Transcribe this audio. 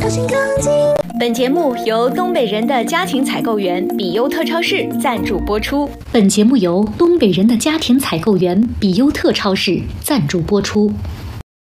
心更近。 本节目由东北人的家庭采购员比优特超市赞助播出。 本节目由东北人的家庭采购员比优特超市赞助播出。